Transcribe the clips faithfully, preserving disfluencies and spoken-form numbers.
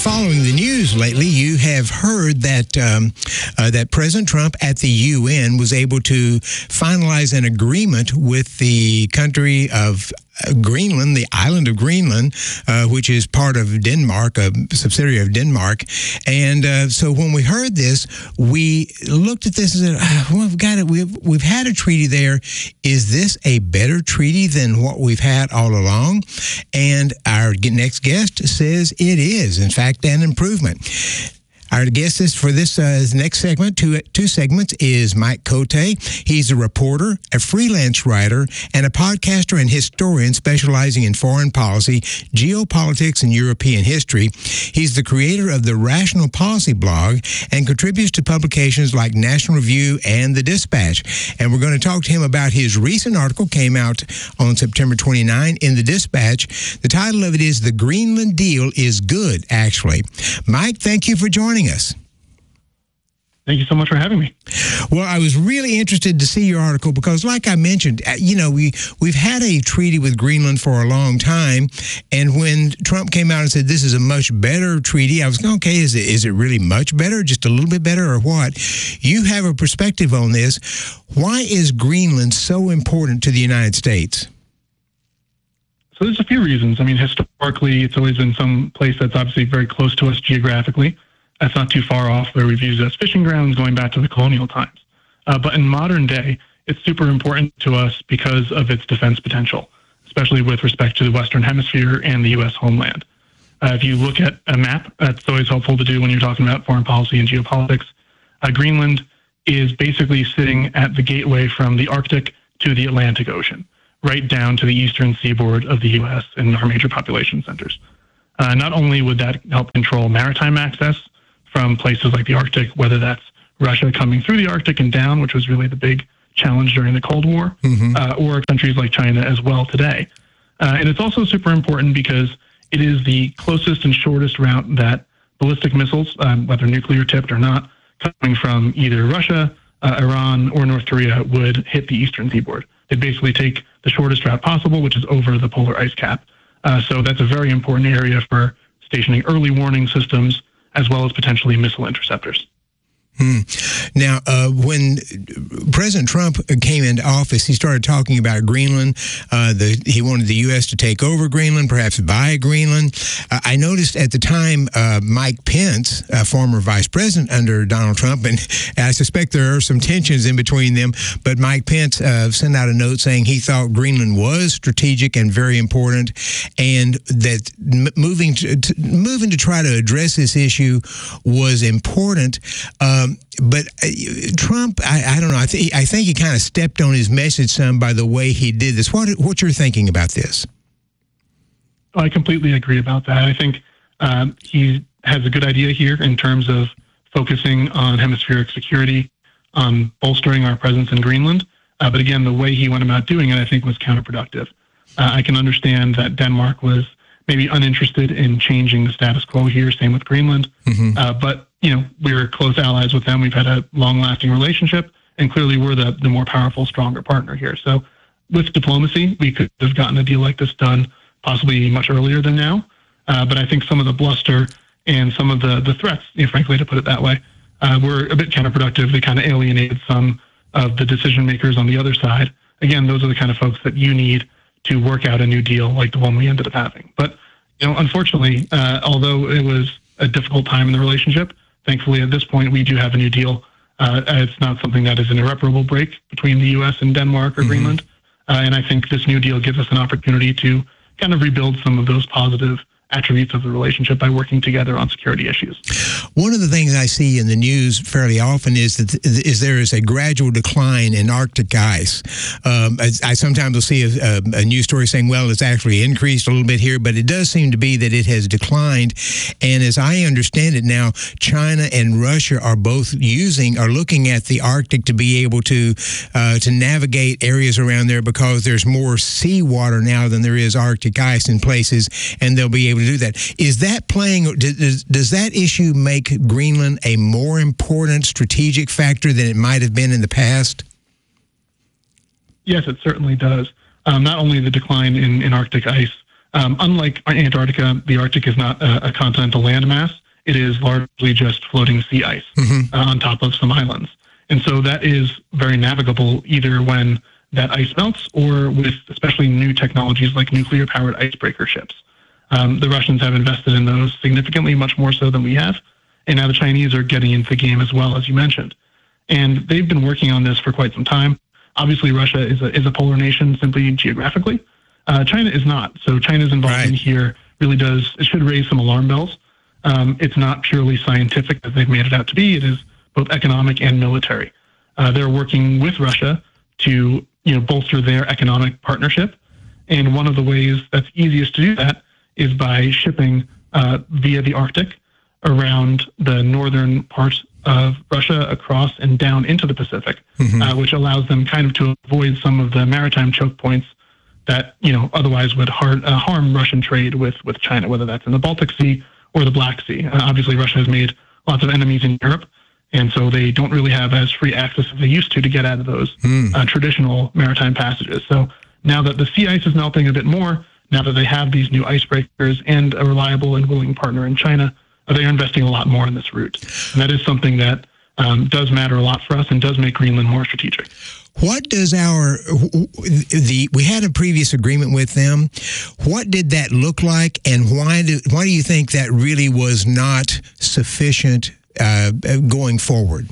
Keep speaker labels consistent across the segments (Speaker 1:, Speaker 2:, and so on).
Speaker 1: following the news lately, you have heard that um, uh, that President Trump at the U N was able to finalize an agreement with the country of Greenland, the island of Greenland, uh, which is part of Denmark, a subsidiary of Denmark. And uh, so when we heard this, we looked at this and said, ah, well, we've got it. We've, we've had a treaty there. Is this a better treaty than what we've had all along? And our next guest says it is, in fact, an improvement. Our guest is for this uh, next segment, two, two segments, is Mike Cote. He's a reporter, a freelance writer, and a podcaster and historian specializing in foreign policy, geopolitics, and European history. He's the creator of the Rational Policy blog and contributes to publications like National Review and The Dispatch. And we're going to talk to him about his recent article, came out on September twenty-ninth in The Dispatch. The title of it is The Greenland Deal is Good, actually. Mike, thank you for joining us.
Speaker 2: Thank you so much for having me.
Speaker 1: Well, I was really interested to see your article because, like I mentioned, you know, we, we've had a treaty with Greenland for a long time, and when Trump came out and said this is a much better treaty, I was going, okay, is it, is it really much better, just a little bit better, or what? You have a perspective on this. Why is Greenland so important to the United States?
Speaker 2: So there's a few reasons. I mean, historically, it's always been some place that's obviously very close to us geographically. That's not too far off where we've used it as fishing grounds going back to the colonial times. Uh, but in modern day, it's super important to us because of its defense potential, especially with respect to the Western Hemisphere and the U S homeland. Uh, if you look at a map, that's always helpful to do when you're talking about foreign policy and geopolitics. Uh, Greenland is basically sitting at the gateway from the Arctic to the Atlantic Ocean, right down to the eastern seaboard of the U S and our major population centers. Uh, not only would that help control maritime access from places like the Arctic, whether that's Russia coming through the Arctic and down, which was really the big challenge during the Cold War, mm-hmm. uh, or countries like China as well today. Uh, and it's also super important because it is the closest and shortest route that ballistic missiles, um, whether nuclear tipped or not, coming from either Russia, uh, Iran, or North Korea would hit the eastern seaboard. They'd basically take the shortest route possible, which is over the polar ice cap. Uh, so that's a very important area for stationing early warning systems, as well as potentially missile interceptors.
Speaker 1: Hmm. Now, uh, when President Trump came into office, he started talking about Greenland. Uh, the, he wanted the U S to take over Greenland, perhaps buy Greenland. Uh, I noticed at the time uh, Mike Pence, a former vice president under Donald Trump, and I suspect there are some tensions in between them, but Mike Pence uh, sent out a note saying he thought Greenland was strategic and very important, and that m- moving to, to, moving to try to address this issue was important. Uh, Um, but uh, Trump, I, I don't know. I, th- I think he kind of stepped on his message some by the way he did this. What what's your thinking about this?
Speaker 2: I completely agree about that. I think um, he has a good idea here in terms of focusing on hemispheric security, on bolstering our presence in Greenland. Uh, but again, the way he went about doing it, I think, was counterproductive. Uh, I can understand that Denmark was maybe uninterested in changing the status quo here. Same with Greenland. Mm-hmm. Uh, but you know, we're close allies with them. We've had a long-lasting relationship, and clearly we're the, the more powerful, stronger partner here. So with diplomacy, we could have gotten a deal like this done possibly much earlier than now. Uh, but I think some of the bluster and some of the, the threats, you know, frankly, to put it that way, uh, were a bit counterproductive. They kind of alienated some of the decision makers on the other side. Again, those are the kind of folks that you need to work out a new deal like the one we ended up having. But, you know, unfortunately, uh, although it was a difficult time in the relationship, thankfully, at this point, we do have a new deal. Uh, it's not something that is an irreparable break between the U S and Denmark or mm-hmm. Greenland. Uh, and I think this new deal gives us an opportunity to kind of rebuild some of those positive attributes of the relationship by working together on security issues.
Speaker 1: One of the things I see in the news fairly often is that th- is there is a gradual decline in Arctic ice. Um, I, I sometimes will see a, a, a news story saying, well, it's actually increased a little bit here, but it does seem to be that it has declined. And as I understand it now, China and Russia are both using, are looking at the Arctic to be able to uh, to navigate areas around there because there's more seawater now than there is Arctic ice in places, and they'll be able to do that. Is that playing, does, does that issue make Greenland a more important strategic factor than it might have been in the past?
Speaker 2: Yes, it certainly does. Um, not only the decline in, in Arctic ice, Um, unlike Antarctica, the Arctic is not a, a continental landmass. It is largely just floating sea ice mm-hmm. uh, on top of some islands. And so that is very navigable either when that ice melts or with especially new technologies like nuclear-powered icebreaker ships. Um, the Russians have invested in those significantly, much more so than we have. And now the Chinese are getting into the game as well, as you mentioned. And they've been working on this for quite some time. Obviously, Russia is a, is a polar nation simply geographically. Uh, China is not. So China's involvement right. here really does, it should raise some alarm bells. Um, it's not purely scientific as they've made it out to be. It is both economic and military. Uh, they're working with Russia to, you know, bolster their economic partnership. And one of the ways that's easiest to do that is by shipping uh, via the Arctic around the northern part of Russia across and down into the Pacific, mm-hmm. uh, which allows them kind of to avoid some of the maritime choke points that, you know, otherwise would hard, uh, harm Russian trade with, with China, whether that's in the Baltic Sea or the Black Sea. Uh, obviously, Russia has made lots of enemies in Europe, and so they don't really have as free access as they used to to get out of those mm. uh, traditional maritime passages. So now that the sea ice is melting a bit more, now that they have these new icebreakers and a reliable and willing partner in China, uh, they are investing a lot more in this route. And that is something that um, does matter a lot for us and does make Greenland more strategic.
Speaker 1: What does our, the, we had a previous agreement with them. What did that look like, and why do, why do you think that really was not sufficient uh, going forward?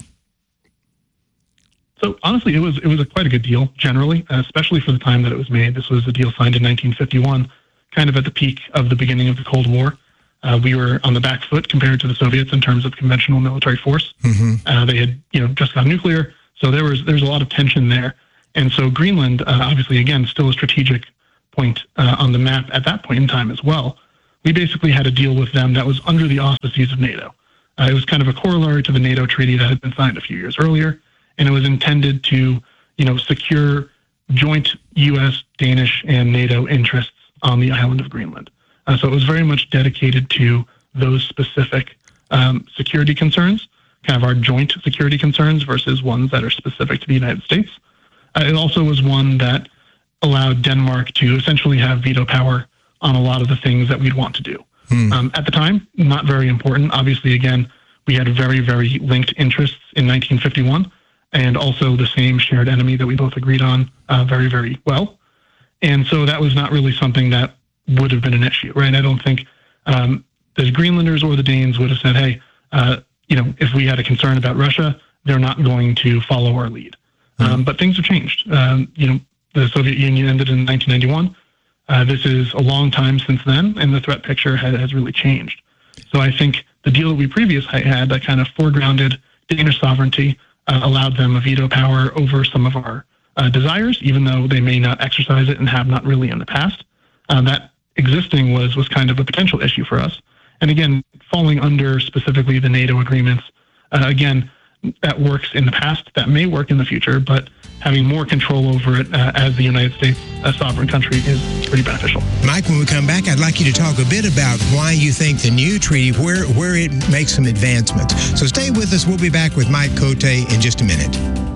Speaker 2: So honestly, it was it was a quite a good deal generally, especially for the time that it was made. This was a deal signed in nineteen fifty-one, kind of at the peak of the beginning of the Cold War. Uh, we were on the back foot compared to the Soviets in terms of conventional military force. Mm-hmm. Uh, they had, you know, just got nuclear. So there was there's a lot of tension there. And so Greenland, uh, obviously, again, still a strategic point uh, on the map at that point in time as well. We basically had a deal with them that was under the auspices of NATO. Uh, it was kind of a corollary to the NATO treaty that had been signed a few years earlier, and it was intended to, you know, secure joint U S, Danish, and NATO interests on the island of Greenland. Uh, so it was very much dedicated to those specific um, security concerns, kind of our joint security concerns versus ones that are specific to the United States. Uh, it also was one that allowed Denmark to essentially have veto power on a lot of the things that we'd want to do. Hmm. Um, at the time, not very important. Obviously, again, we had very, very linked interests in nineteen fifty-one, and also the same shared enemy that we both agreed on uh, very, very well. And so that was not really something that would have been an issue, right? I don't think um, the Greenlanders or the Danes would have said, hey, uh, you know, if we had a concern about Russia, they're not going to follow our lead. Mm-hmm. Um, but things have changed. Um, you know, the Soviet Union ended in nineteen ninety-one. Uh, this is a long time since then, and the threat picture has, has really changed. So I think the deal that we previously had that kind of foregrounded Danish sovereignty uh, allowed them a veto power over some of our uh, desires, even though they may not exercise it and have not really in the past. Uh, that existing was was kind of a potential issue for us. And again, falling under specifically the NATO agreements, uh, again, that works in the past, that may work in the future, but having more control over it uh, as the United States, a sovereign country, is pretty beneficial.
Speaker 1: Mike, when we come back, I'd like you to talk a bit about why you think the new treaty, where, where it makes some advancements. So stay with us. We'll be back with Mike Cote in just a minute.